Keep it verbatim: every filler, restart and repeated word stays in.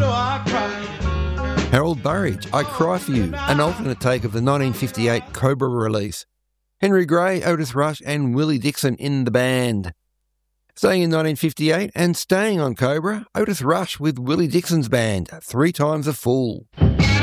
know I cry. Harold Burridge, I Cry For You, an alternate take of the nineteen fifty-eight Cobra release. Henry Gray, Otis Rush and Willie Dixon in the band. Staying in nineteen fifty-eight and staying on Cobra, Otis Rush with Willie Dixon's band, Three Times a Fool.